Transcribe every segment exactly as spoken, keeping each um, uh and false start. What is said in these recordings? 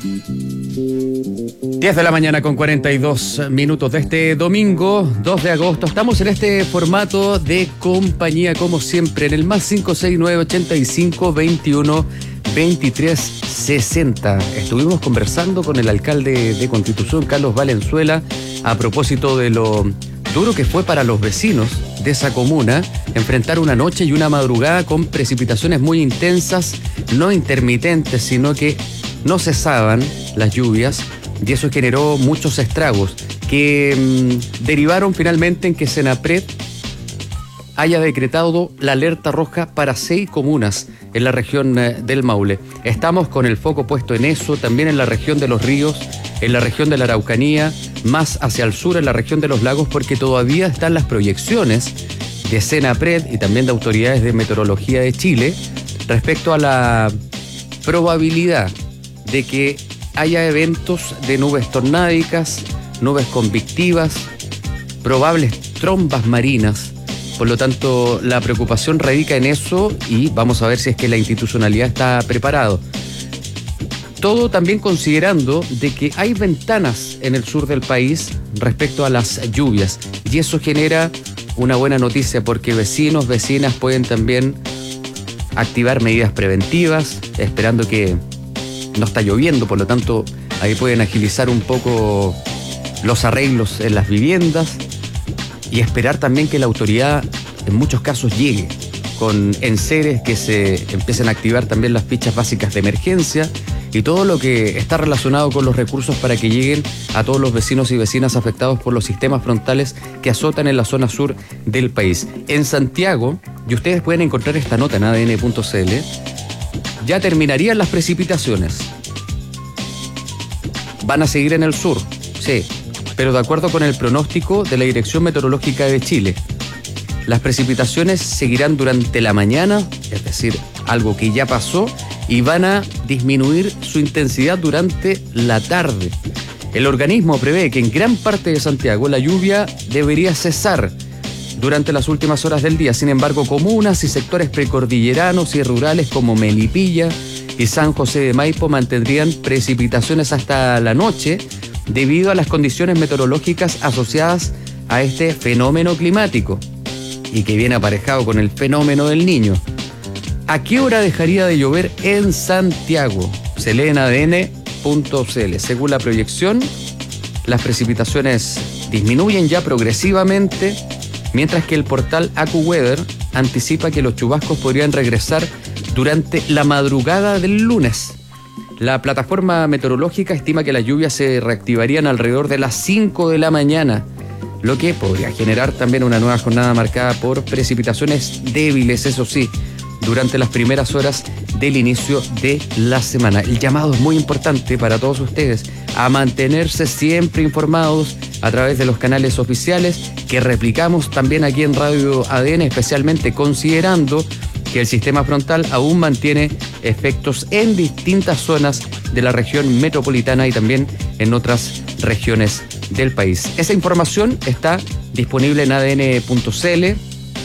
diez de la mañana con cuarenta y dos minutos de este domingo dos de agosto. Estamos en este formato de compañía, como siempre, en el más cinco seis nueve ochenta y cinco veintiuno veintitrés sesenta. Estuvimos conversando con el alcalde de Constitución, Carlos Valenzuela, a propósito de lo duro que fue para los vecinos de esa comuna enfrentar una noche y una madrugada con precipitaciones muy intensas, no intermitentes, sino que no cesaban las lluvias, y eso generó muchos estragos que mmm, derivaron finalmente en que Senapred haya decretado la alerta roja para seis comunas en la región eh, del Maule. Estamos con el foco puesto en eso, también en la región de los ríos, en la región de la Araucanía, más hacia el sur en la región de los lagos, porque todavía están las proyecciones de Senapred y también de autoridades de meteorología de Chile respecto a la probabilidad de que haya eventos de nubes tornádicas, nubes convectivas, probables trombas marinas. Por lo tanto, la preocupación radica en eso y vamos a ver si es que la institucionalidad está preparado. Todo también considerando de que hay ventanas en el sur del país respecto a las lluvias, y eso genera una buena noticia porque vecinos, vecinas pueden también activar medidas preventivas, esperando que no está lloviendo, por lo tanto ahí pueden agilizar un poco los arreglos en las viviendas y esperar también que la autoridad en muchos casos llegue con enseres, que se empiecen a activar también las fichas básicas de emergencia y todo lo que está relacionado con los recursos para que lleguen a todos los vecinos y vecinas afectados por los sistemas frontales que azotan en la zona sur del país. En Santiago, y ustedes pueden encontrar esta nota en A D N punto C L, ya terminarían las precipitaciones. Van a seguir en el sur, sí, pero de acuerdo con el pronóstico de la Dirección Meteorológica de Chile, las precipitaciones seguirán durante la mañana, es decir, algo que ya pasó, y van a disminuir su intensidad durante la tarde. El organismo prevé que en gran parte de Santiago la lluvia debería cesar durante las últimas horas del día. Sin embargo, comunas y sectores precordilleranos y rurales como Melipilla y San José de Maipo mantendrían precipitaciones hasta la noche debido a las condiciones meteorológicas asociadas a este fenómeno climático y que viene aparejado con el fenómeno del Niño. ¿A qué hora dejaría de llover en Santiago? Se lee en A D N punto C L. Según la proyección, las precipitaciones disminuyen ya progresivamente, mientras que el portal AccuWeather anticipa que los chubascos podrían regresar durante la madrugada del lunes. La plataforma meteorológica estima que las lluvias se reactivarían alrededor de las cinco de la mañana, lo que podría generar también una nueva jornada marcada por precipitaciones débiles, eso sí, durante las primeras horas del inicio de la semana. El llamado es muy importante para todos ustedes a mantenerse siempre informados a través de los canales oficiales que replicamos también aquí en Radio A D N, especialmente considerando que el sistema frontal aún mantiene efectos en distintas zonas de la región metropolitana y también en otras regiones del país. Esa información está disponible en A D N punto C L,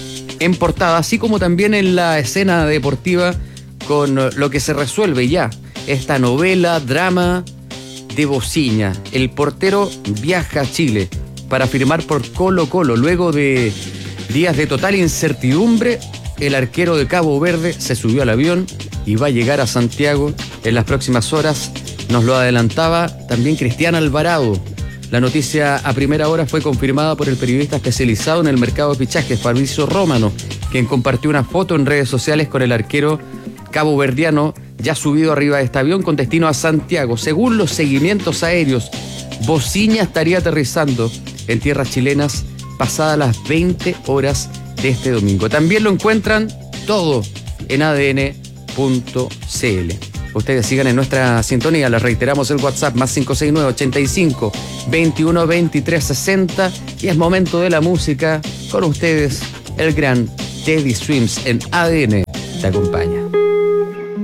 en portada, así como también en la escena deportiva con lo que se resuelve ya, esta novela, drama de Bociña. El portero viaja a Chile para firmar por Colo Colo. Luego de días de total incertidumbre, el arquero de Cabo Verde se subió al avión y va a llegar a Santiago en las próximas horas. Nos lo adelantaba también Cristian Alvarado. La noticia a primera hora fue confirmada por el periodista especializado en el mercado de fichajes, Fabrizio Romano, quien compartió una foto en redes sociales con el arquero caboverdiano ya subido arriba de este avión con destino a Santiago. Según los seguimientos aéreos, Bociña estaría aterrizando en tierras chilenas pasadas las veinte horas de este domingo. También lo encuentran todo en A D N punto C L. Ustedes sigan en nuestra sintonía, les reiteramos el WhatsApp más cinco seis nueve ochenta y cinco veintiuno veintitrés sesenta, y es momento de la música. Con ustedes, el gran Teddy Swims en A D N te acompaña.